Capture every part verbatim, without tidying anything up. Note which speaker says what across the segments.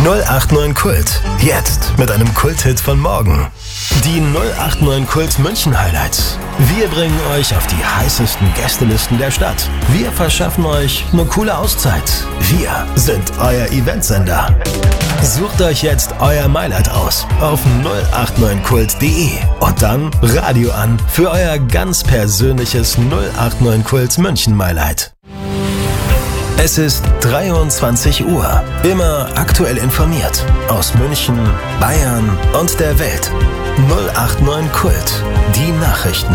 Speaker 1: null acht neun Kult. Jetzt mit einem Kulthit von morgen. Die null acht neun Kult München Highlights. Wir bringen euch auf die heißesten Gästelisten der Stadt. Wir verschaffen euch eine coole Auszeit. Wir sind euer Eventsender. Sucht euch jetzt euer Mailand aus auf null acht neun kult punkt de und dann Radio an für euer ganz persönliches null acht neun Kult München Mailand. Es ist dreiundzwanzig Uhr. Immer aktuell informiert. Aus München, Bayern und der Welt. null acht neun Kult. Die Nachrichten.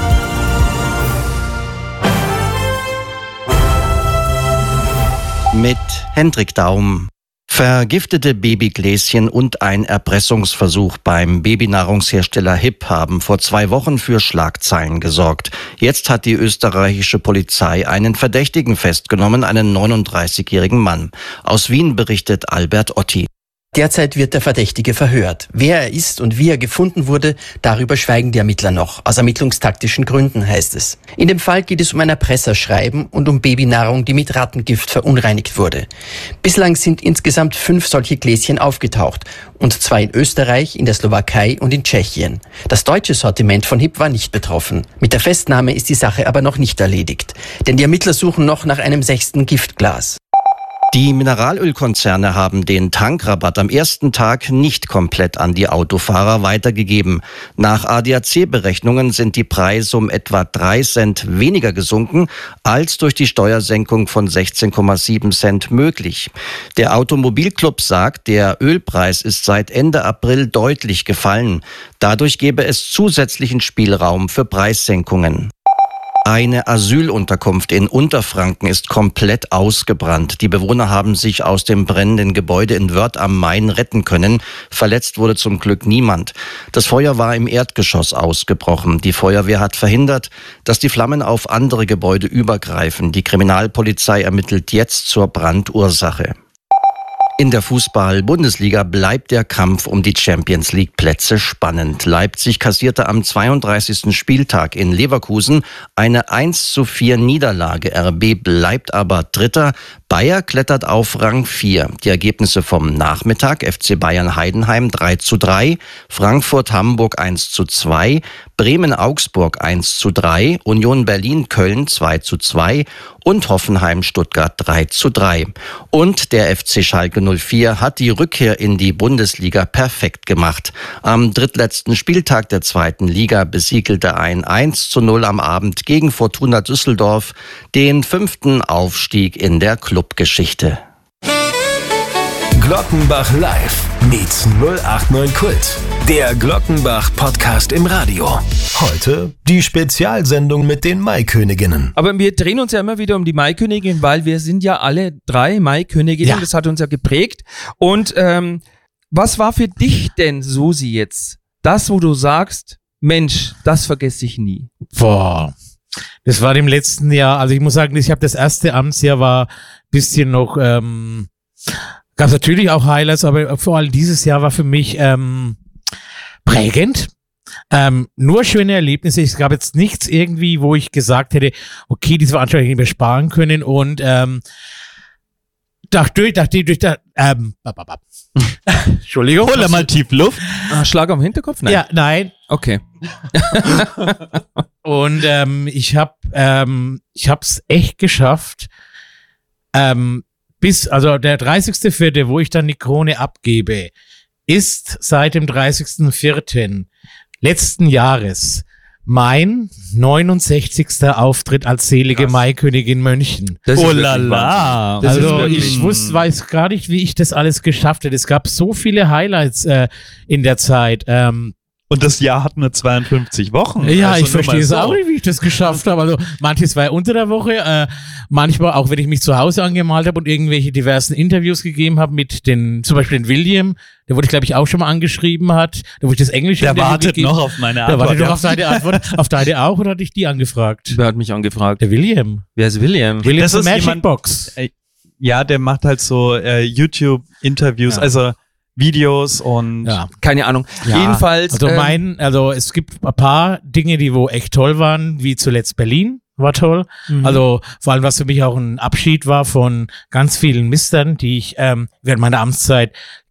Speaker 2: Mit Hendrik Daum. Vergiftete Babygläschen und ein Erpressungsversuch beim Babynahrungshersteller Hip haben vor zwei Wochen für Schlagzeilen gesorgt. Jetzt hat die österreichische Polizei einen Verdächtigen festgenommen, einen neununddreißigjährigen Mann. Aus Wien berichtet Albert Otti.
Speaker 3: Derzeit wird der Verdächtige verhört. Wer er ist und wie er gefunden wurde, darüber schweigen die Ermittler noch. Aus ermittlungstaktischen Gründen, heißt es. In dem Fall geht es um ein Erpresserschreiben und um Babynahrung, die mit Rattengift verunreinigt wurde. Bislang sind insgesamt fünf solche Gläschen aufgetaucht. Und zwar in Österreich, in der Slowakei und in Tschechien. Das deutsche Sortiment von Hip war nicht betroffen. Mit der Festnahme ist die Sache aber noch nicht erledigt. Denn die Ermittler suchen noch nach einem sechsten Giftglas.
Speaker 2: Die Mineralölkonzerne haben den Tankrabatt am ersten Tag nicht komplett an die Autofahrer weitergegeben. Nach A D A C-Berechnungen sind die Preise um etwa drei Cent weniger gesunken, als durch die Steuersenkung von sechzehn Komma sieben Cent möglich. Der Automobilclub sagt, der Ölpreis ist seit Ende April deutlich gefallen. Dadurch gebe es zusätzlichen Spielraum für Preissenkungen. Eine Asylunterkunft in Unterfranken ist komplett ausgebrannt. Die Bewohner haben sich aus dem brennenden Gebäude in Wörth am Main retten können. Verletzt wurde zum Glück niemand. Das Feuer war im Erdgeschoss ausgebrochen. Die Feuerwehr hat verhindert, dass die Flammen auf andere Gebäude übergreifen. Die Kriminalpolizei ermittelt jetzt zur Brandursache. In der Fußball-Bundesliga bleibt der Kampf um die Champions-League-Plätze spannend. Leipzig kassierte am zweiunddreißigsten Spieltag in Leverkusen eine eins zu vier Niederlage. R B bleibt aber Dritter. Bayer klettert auf Rang vier. Die Ergebnisse vom Nachmittag: F C Bayern-Heidenheim drei zu drei, Frankfurt-Hamburg eins zu zwei, Bremen-Augsburg eins zu drei, Union Berlin-Köln zwei zu zwei und Hoffenheim-Stuttgart drei zu drei. Und der F C Schalke null vier hat die Rückkehr in die Bundesliga perfekt gemacht. Am drittletzten Spieltag der zweiten Liga besiegelte ein eins zu null am Abend gegen Fortuna Düsseldorf den fünften Aufstieg in der Clubgeschichte.
Speaker 1: Glockenbach Live meets null acht neun Kult. Der Glockenbach-Podcast im Radio. Heute die Spezialsendung mit den Maiköniginnen.
Speaker 4: Aber wir drehen uns ja immer wieder um die Maikönigin, weil wir sind ja alle drei Maiköniginnen. Ja. Das hat uns ja geprägt. Und ähm, was war für dich denn, Susi, jetzt das, wo du sagst, Mensch, das vergesse ich nie?
Speaker 5: Boah, das war im letzten Jahr, also ich muss sagen, ich habe das erste Amtsjahr war ein bisschen noch, ähm, gab es natürlich auch Highlights, aber vor allem dieses Jahr war für mich ähm, prägend. Ähm, nur schöne Erlebnisse. Es gab jetzt nichts irgendwie, wo ich gesagt hätte, okay, diese Veranstaltung hätte ich mir sparen können und ähm, durch, durch, durch, durch, ähm, Entschuldigung.
Speaker 6: Hol mal tief Luft.
Speaker 4: Ah, Schlag am Hinterkopf? Nein.
Speaker 5: Ja, nein.
Speaker 4: Okay.
Speaker 5: Und ähm, ich habe, ähm, ich habe es echt geschafft, ähm, bis, also der dreißigste vierte, wo ich dann die Krone abgebe, ist seit dem dreißigsten vierten letzten Jahres mein neunundsechzigster Auftritt als selige Krass. Maikönigin München.
Speaker 6: Oh la la.
Speaker 5: Also ich wusste, weiß gar nicht, wie ich das alles geschafft hätte. Es gab so viele Highlights äh, in der Zeit. Ähm,
Speaker 6: Und das Jahr hat nur zweiundfünfzig Wochen.
Speaker 5: Ja,
Speaker 6: also
Speaker 5: ich verstehe es so. auch nicht, wie ich das geschafft habe. Also manches war unter der Woche, äh, manchmal auch, wenn ich mich zu Hause angemalt habe und irgendwelche diversen Interviews gegeben habe mit den, zum Beispiel den William, der wurde, glaube ich, auch schon mal angeschrieben hat, da wo ich das Englische
Speaker 6: Der wartet gegeben. noch auf meine Antwort.
Speaker 5: Der wartet noch auf deine Antwort. Auf deine auch, oder hatte ich die angefragt?
Speaker 4: Wer hat mich angefragt?
Speaker 5: Der William.
Speaker 4: Wer ist William?
Speaker 5: William
Speaker 6: das ist
Speaker 5: Magic
Speaker 6: jemand,
Speaker 5: Box.
Speaker 6: Äh, ja, der macht halt so äh, YouTube-Interviews,
Speaker 5: ja.
Speaker 6: also Videos und
Speaker 5: ja.
Speaker 4: keine Ahnung.
Speaker 5: Ja,
Speaker 4: Jedenfalls.
Speaker 5: Also
Speaker 4: ähm,
Speaker 5: mein, also es gibt ein paar Dinge, die wo echt toll waren, wie zuletzt Berlin war toll. Mhm. Also vor allem, was für mich auch ein Abschied war von ganz vielen Mistern, die ich ähm, während meiner Amtszeit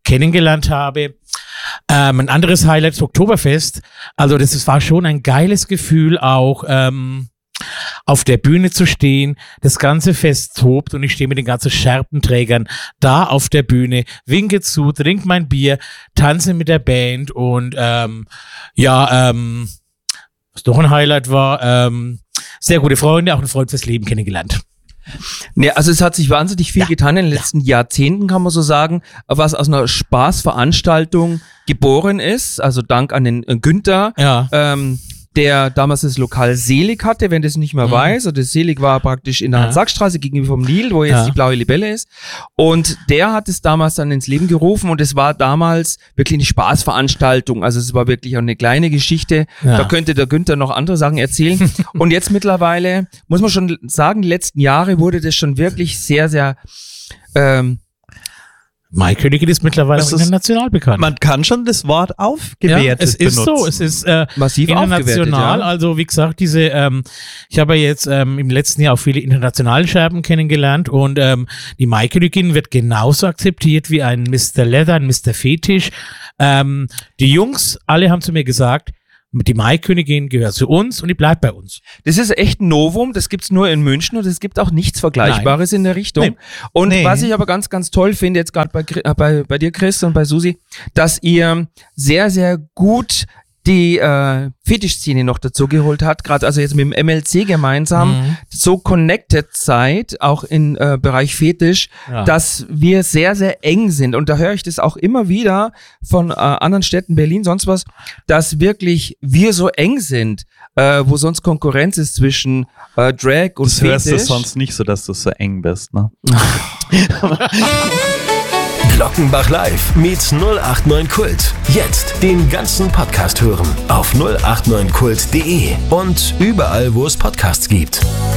Speaker 5: kennengelernt habe. Ähm, ein anderes Highlight ist Oktoberfest. Also das, das war schon ein geiles Gefühl, auch ähm, auf der Bühne zu stehen. Das ganze Fest tobt und ich stehe mit den ganzen Scherpenträgern da auf der Bühne, winke zu, trinke mein Bier, tanze mit der Band und ähm, ja, ähm, was noch ein Highlight war, ähm, sehr gute Freunde, auch ein Freund fürs Leben kennengelernt.
Speaker 4: Nee, also es hat sich wahnsinnig viel
Speaker 5: Ja,
Speaker 4: getan in den letzten ja. Jahrzehnten, kann man so sagen, was aus einer Spaßveranstaltung geboren ist. Also Dank an den äh, Günther,
Speaker 5: Ja.
Speaker 4: ähm, der damals das Lokal Selig hatte, wenn das nicht mehr mhm. weiß. Also das Selig war praktisch in der
Speaker 5: Ja.
Speaker 4: Hans-Sachs-Straße gegenüber vom Nil, wo jetzt
Speaker 5: Ja.
Speaker 4: die Blaue Libelle ist. Und der hat es damals dann ins Leben gerufen und es war damals wirklich eine Spaßveranstaltung. Also es war wirklich auch eine kleine Geschichte.
Speaker 5: Ja.
Speaker 4: Da könnte der Günther noch andere Sachen erzählen. Und jetzt mittlerweile, muss man schon sagen, die letzten Jahre wurde das schon wirklich sehr, sehr ähm,
Speaker 5: Maikönigin ist mittlerweile
Speaker 6: Es
Speaker 5: auch
Speaker 6: ist-
Speaker 5: international bekannt.
Speaker 6: Man kann schon das Wort
Speaker 5: ja,
Speaker 6: aufgewertet
Speaker 5: es ist
Speaker 6: benutzen.
Speaker 5: so, es ist äh,
Speaker 4: massiv
Speaker 5: international.
Speaker 4: aufgewertet. Ja.
Speaker 5: Also wie gesagt, diese, ähm, ich habe ja jetzt ähm, im letzten Jahr auch viele Internationalscherben kennengelernt und ähm, die Maikönigin wird genauso akzeptiert wie ein Mister Leather, ein Mister Fetisch. Ähm, die Jungs, alle haben zu mir gesagt, die Maikönigin gehört zu uns und die bleibt bei uns.
Speaker 4: Das ist echt ein Novum, das gibt's nur in München und es gibt auch nichts Vergleichbares in der Richtung.
Speaker 5: Nee.
Speaker 4: Und
Speaker 6: Nee.
Speaker 4: was ich aber ganz, ganz toll finde, jetzt gerade bei, Chri- äh, bei, bei dir, Chris, und bei Susi, dass ihr sehr, sehr gut die äh, Fetischszene noch dazu geholt hat, gerade also jetzt mit dem M L C gemeinsam,
Speaker 5: Mhm.
Speaker 4: so connected seid, auch im äh, Bereich Fetisch,
Speaker 5: Ja.
Speaker 4: dass wir sehr, sehr eng sind. Und da höre ich das auch immer wieder von äh, anderen Städten, Berlin, sonst was, dass wirklich wir so eng sind, äh, wo sonst Konkurrenz ist zwischen äh, Drag und
Speaker 6: Das hörst du
Speaker 4: Fetisch.
Speaker 6: sonst nicht so, dass du so eng bist, ne?
Speaker 1: Glockenbach Live mit null acht neun Kult. Jetzt den ganzen Podcast hören auf null acht neun kult punkt de und überall, wo es Podcasts gibt.